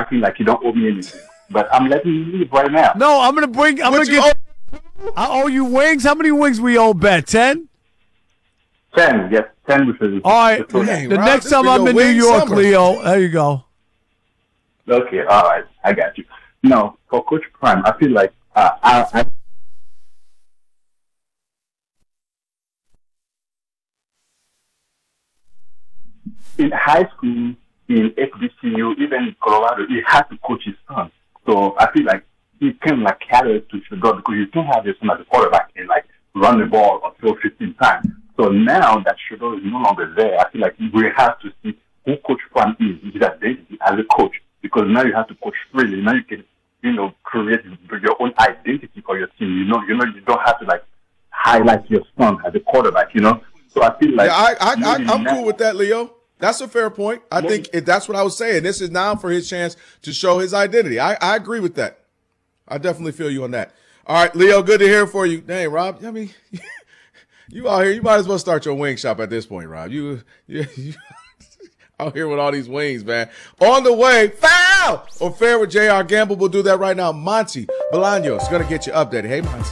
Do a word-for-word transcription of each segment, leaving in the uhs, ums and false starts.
acting like you don't owe me anything. But I'm letting you leave right now. No, I'm gonna bring. I'm What gonna you get. I owe you wings. How many wings we owe Bet? Ten. Ten, yes, ten with the. All right. the Dang, the Rob, next this time be I'm your in New wing York, summer. Leo. There you go. Okay, all right, I got you. No, for Coach Prime, I feel like uh, I, I in high school, in H B C U, even in Colorado, he had to coach his son. So I feel like he can like cater to Shador because you can't have your son as a quarterback and like run the ball or throw fifteen times. So now that Shador is no longer there, I feel like we have to see who Coach Prime is, his identity as a coach. Because now you have to coach freely. Now you can, you know, create your own identity for your team. You know, you know, you don't have to like highlight your son as a quarterback. You know, so I feel like Yeah, I, I, I, maybe I'm now- cool with that, Leo. That's a fair point. I think it, that's what I was saying. This is now for his chance to show his identity. I, I agree with that. I definitely feel you on that. All right, Leo, good to hear for you. Dang, Rob, I mean, you out here, you might as well start your wing shop at this point, Rob. You, you, you out here with all these wings, man. On the way, foul or fair with J R Gamble. We'll do that right now. Monty Bolaños is going to get you updated. Hey, Monty.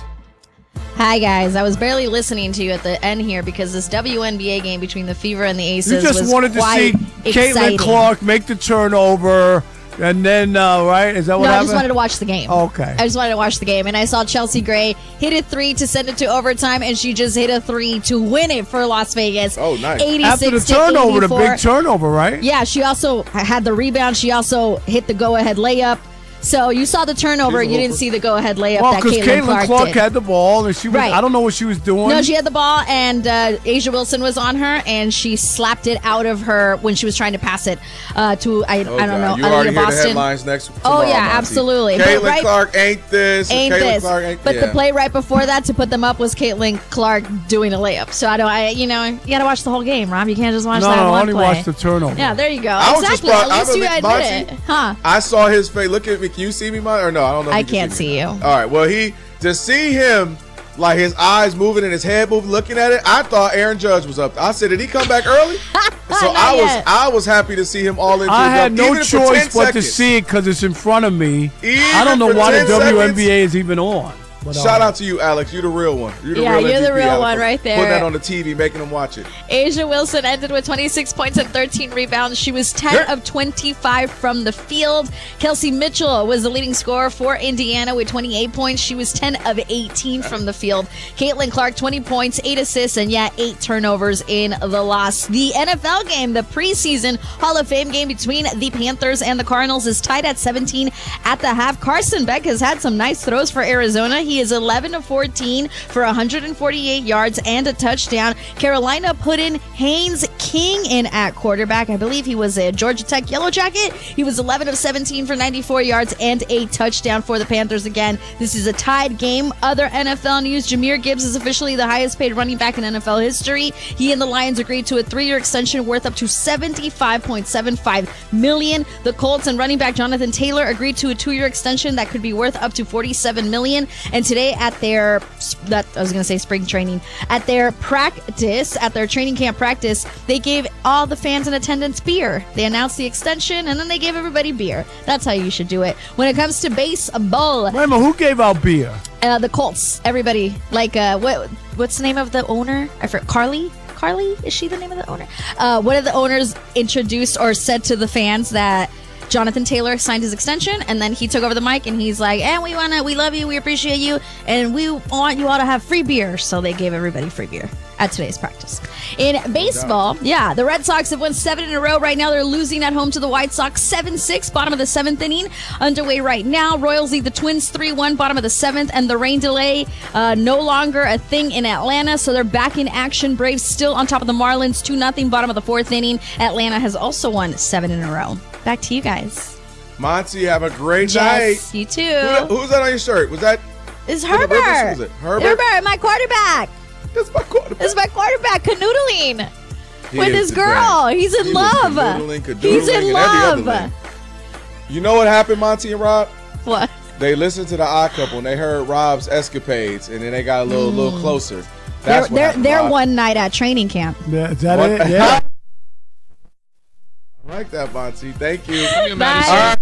Hi, guys. I was barely listening to you at the end here because this W N B A game between the Fever and the Aces You just was wanted to see quite Caitlin exciting. Clark make the turnover, and then uh, right? Is that what No, I happened? just wanted to watch the game. Okay. I just wanted to watch the game, and I saw Chelsea Gray hit a three to send it to overtime, and she just hit a three to win it for Las Vegas. Oh, nice. eighty-six After the to turnover, the eighty-four. big turnover, right? Yeah, she also had the rebound. She also hit the go-ahead layup. So you saw the turnover. She's a You didn't hooper. see the go-ahead layup Well, that because Caitlin Caitlin Clark, Clark, did. had the ball, and she was, Right. I don't know what she was doing. No, she had the ball, and uh, Asia Wilson was on her, and she slapped it out of her when she was trying to pass it uh, to, I, Oh, I don't God. know, You already Aliyah hear the Boston. headlines next Oh, tomorrow, yeah, Monty. absolutely. But Caitlin right- Clark ain't this. Ain't Caitlin this. Clark ain't But yeah. the play right before that to put them up was Caitlin Clark doing a layup. So I don't, I, you know, you got to watch the whole game, Rob. You can't just watch No, that no, one only play. watch the turnover. Yeah, there you go. I was just exactly. proud- At least I you believe- admit Monty, it. Huh? I saw his face. Look at me. Can you see me, Monty? Or no, I don't know. if I you can can't me see now. you. All right. Well, he to see him like his eyes moving and his head moving, looking at it. I thought Aaron Judge was up. I said, did he come back early? So Not I was yet. I was happy to see him all into. I his had up, no even for ten choice but to seconds. see it because it's in front of me. Even I don't know for why the ten W N B A seconds? is even on. But, Shout uh, out to you, Alex. You're the real one. You're the Yeah, real you're M V P, the real Alex, one for right there. Putting that on the T V, making them watch it. Asia Wilson ended with twenty-six points and thirteen rebounds. She was ten Yeah. of twenty-five from the field. Kelsey Mitchell was the leading scorer for Indiana with twenty-eight points. She was ten of eighteen from the field. Caitlin Clark, twenty points, eight assists, and yeah, eight turnovers in the loss. The N F L game, the preseason Hall of Fame game between the Panthers and the Cardinals, is tied at seventeen at the half. Carson Beck has had some nice throws for Arizona. He is eleven of fourteen for one hundred forty-eight yards and a touchdown. Carolina put in Haynes King in at quarterback. I believe he was a Georgia Tech Yellow Jacket. He was eleven of seventeen for ninety-four yards and a touchdown for the Panthers again. This is a tied game. Other N F L news, Jahmyr Gibbs is officially the highest paid running back in N F L history. He and the Lions agreed to a three-year extension worth up to seventy-five point seven five million dollars. The Colts and running back Jonathan Taylor agreed to a two-year extension that could be worth up to forty-seven million dollars. And today at their, that I was going to say spring training, at their practice, at their training camp practice, they gave all the fans in attendance beer. They announced the extension, and then they gave everybody beer. That's how you should do it. When it comes to baseball, Wait a minute, who gave out beer? uh, the Colts, everybody, like, uh, what what's the name of the owner? I forgot. Carly? Carly? Is she the name of the owner? Uh, one of the owners introduced or said to the fans that Jonathan Taylor signed his extension, and then he took over the mic and he's like, and we want to, we love you, we appreciate you, and we want you all to have free beer. So they gave everybody free beer at today's practice. In baseball, yeah, the Red Sox have won seven in a row. Right now they're losing at home to the White Sox seven six, bottom of the seventh inning. Underway right now. Royals lead the Twins three one, bottom of the seventh, and the rain delay uh, no longer a thing in Atlanta, so they're back in action. Braves still on top of the Marlins two nothing, bottom of the fourth inning. Atlanta has also won seven in a row. Back to you guys. Monty, have a great Yes, night. you too. Who, who's that on your shirt? Was that It's Who the Rivers? Herbert. Was it Herbert? Herbert, my quarterback. That's my quarterback. This is my quarterback canoodling He with is his the girl. best. He's in He was love. canoodling, cadoodling, He's in and every other love. thing. You know what happened, Monty and Rob? What? They listened to the Odd Couple and they heard Rob's escapades, and then they got a little, little closer. They're That's what they're, happened, they're Rob. one night at training camp. Yeah, is that What? it? Yeah. I like that, Monty. Thank you. Bye. All right.